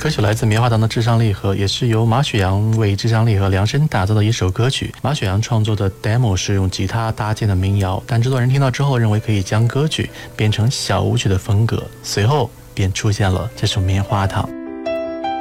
歌曲来自棉花糖的智商励合，也是由马雪阳为智商励合量身打造的一首歌曲。马雪阳创作的 demo 是用吉他搭建的民谣，但制作人听到之后认为可以将歌曲变成小舞曲的风格，随后便出现了这首棉花糖。